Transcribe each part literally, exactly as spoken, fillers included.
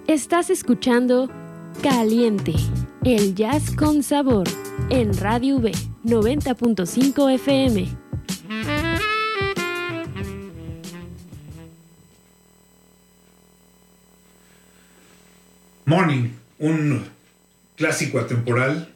Estás escuchando Caliente, el jazz con sabor, en Radio V noventa punto cinco F M. Morning, un clásico atemporal,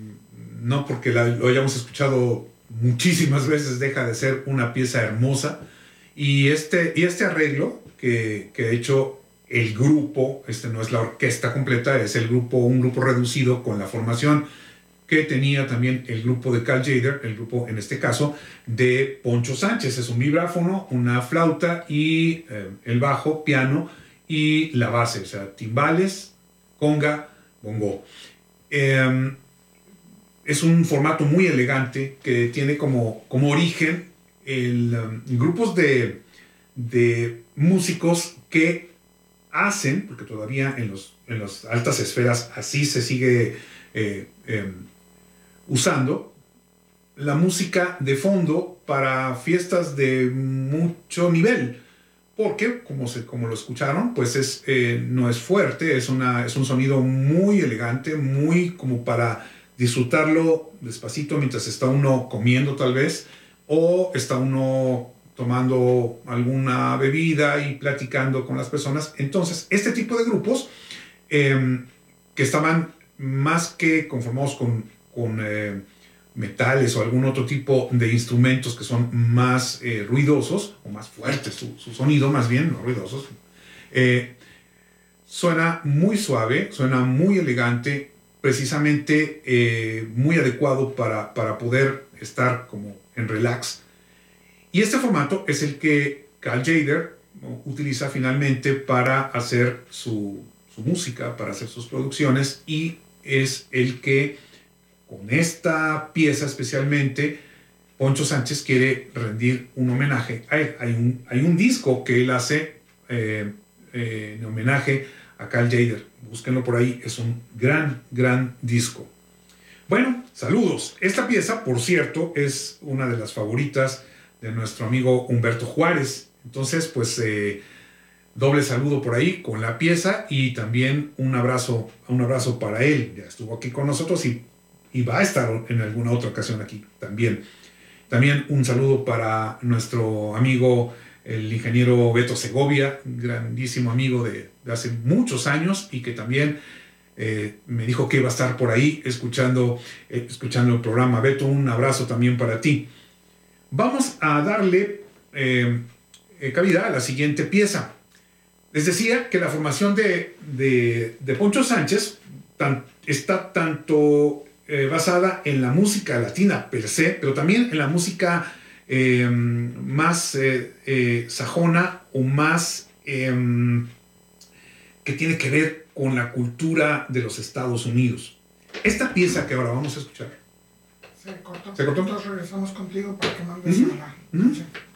no porque la, lo hayamos escuchado muchísimas veces, deja de ser una pieza hermosa. Y este, y este arreglo que, que ha hecho el grupo, este no es la orquesta completa, es el grupo, un grupo reducido con la formación que tenía también el grupo de Cal Tjader, el grupo en este caso de Poncho Sánchez. Es un vibráfono, una flauta y eh, el bajo, piano y la base, o sea, timbales, conga, bongo. Eh, es un formato muy elegante que tiene como, como origen el, um, grupos de, de músicos que hacen, porque todavía en, los, en las altas esferas así se sigue eh, eh, usando, la música de fondo para fiestas de mucho nivel, porque como, se, como lo escucharon, pues es, eh, no es fuerte, es, una, es un sonido muy elegante, muy como para disfrutarlo despacito mientras está uno comiendo tal vez, o está uno tomando alguna bebida y platicando con las personas. Entonces, este tipo de grupos eh, que estaban más que conformados con, con eh, metales o algún otro tipo de instrumentos que son más eh, ruidosos o más fuertes, su, su sonido más bien, no ruidosos, eh, suena muy suave, suena muy elegante, precisamente eh, muy adecuado para, para poder estar como en relax. Y este formato es el que Cal Tjader, ¿no?, utiliza finalmente para hacer su, su música, para hacer sus producciones, y es el que con esta pieza especialmente Poncho Sánchez quiere rendir un homenaje a él. Hay un, hay un disco que él hace eh, eh, en homenaje a Cal Tjader. Búsquenlo por ahí, es un gran, gran disco. Bueno, saludos. Esta pieza, por cierto, es una de las favoritas de nuestro amigo Humberto Juárez. Entonces, pues, eh, doble saludo por ahí con la pieza y también un abrazo, un abrazo para él. Ya estuvo aquí con nosotros y, y va a estar en alguna otra ocasión aquí también. También un saludo para nuestro amigo, el ingeniero Beto Segovia, un grandísimo amigo de, de hace muchos años y que también eh, me dijo que iba a estar por ahí escuchando, eh, escuchando el programa. Beto, un abrazo también para ti. Vamos a darle eh, eh, cabida a la siguiente pieza. Les decía que la formación de, de, de Poncho Sánchez tan, está tanto eh, basada en la música latina per se, pero también en la música eh, más eh, eh, sajona o más eh, que tiene que ver con la cultura de los Estados Unidos. Esta pieza que ahora vamos a escuchar. Se cortó. ¿Se cortó? Entonces regresamos contigo para que mandes uh-huh. a la uh-huh.